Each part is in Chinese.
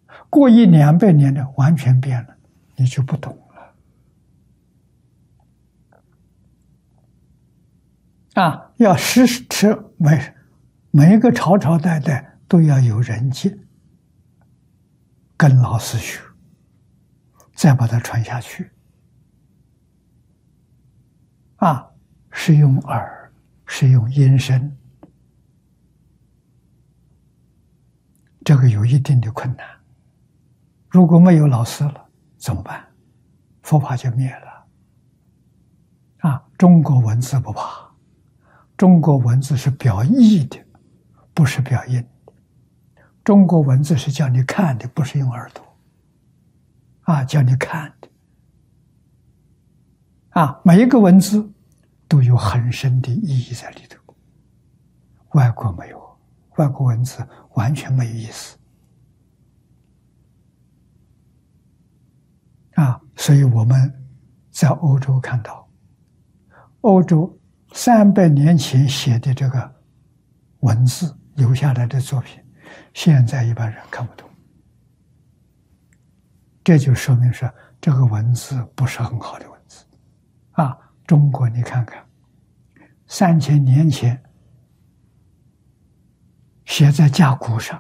过100-200年的完全变了，你就不懂了。要时时每一个朝朝代代都要有人接，跟老师学，再把它传下去。是用耳，是用音声，这个有一定的困难。如果没有老师了，怎么办？佛法就灭了。中国文字不怕，中国文字是表意的，不是表音的。中国文字是叫你看的，不是用耳朵。叫你看的。每一个文字都有很深的意义在里头。外国没有，外国文字完全没有意思。所以我们在欧洲看到，欧洲300年前写的这个文字留下来的作品，现在一般人看不懂。这就说明是这个文字不是很好的文字。中国你看看，3000年前写在甲骨上，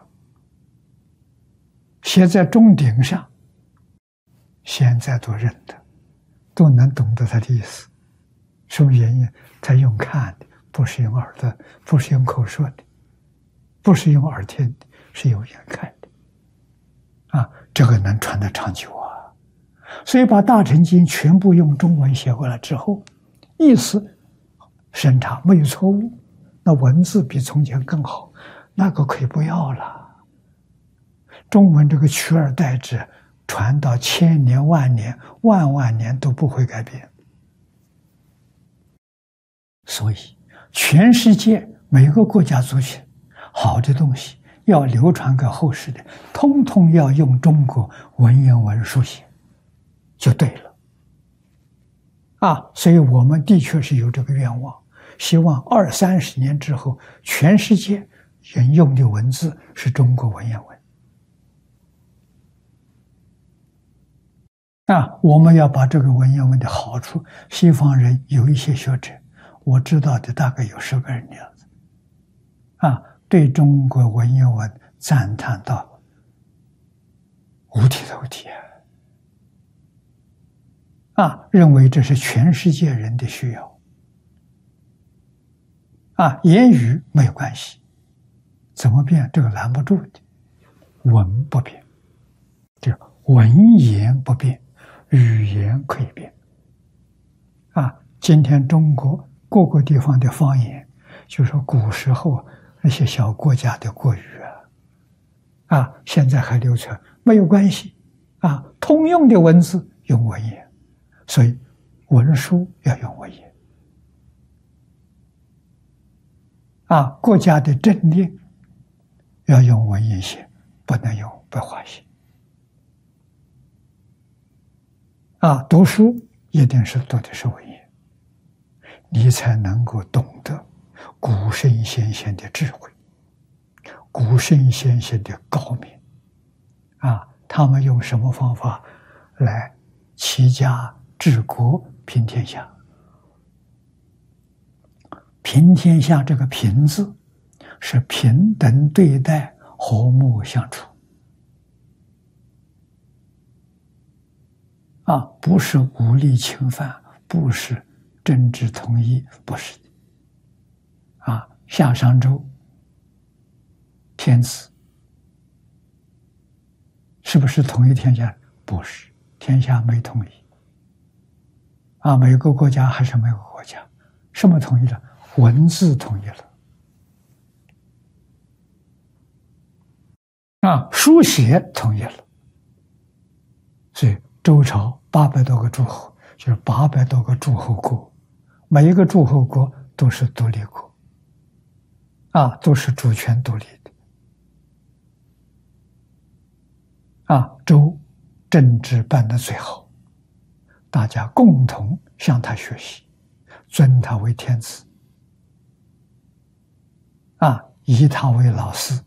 写在钟鼎上，现在都认得，都能懂得它的意思。什么原因？他用看的，不是用耳朵，不是用口说的，不是用耳听的，是用眼看的。这个能传得长久啊。所以把《大乘经》全部用中文写过来之后，意思审查没有错误，那文字比从前更好，那个可以不要了。中文这个取而代之，传到千年万年万万年都不会改变。所以全世界每个国家族群好的东西要流传给后世的，通通要用中国文言文书写，就对了。所以我们的确是有这个愿望，希望20-30年之后，全世界人用的文字是中国文言文。我们要把这个文言文的好处，西方人有一些学者，我知道的大概有10个人的样子，对中国文言文赞叹到五体投地认为这是全世界人的需要。言语没有关系，怎么变？这个拦不住的，文不变，这文言不变，语言可以变。今天中国各个地方的方言，就是古时候那些小国家的国语现在还流传，没有关系通用的文字用文言，所以文书要用文言国家的政令要用文言写，不能用白话写读书一定是读的是文言，你才能够懂得古圣先贤的智慧，古圣先贤的高明他们用什么方法来齐家治国平天下？平天下这个平字是平等对待，和睦相处不是武力侵犯，不是政治统一，不是的夏商周天子是不是统一天下？不是，天下没统一每个国家还是每个国家。什么统一了？文字统一了书写统一了。所以周朝800多个诸侯，就是800多个诸侯国，每一个诸侯国都是独立国都是主权独立的周政治办得最好，大家共同向他学习，尊他为天子以他为老师，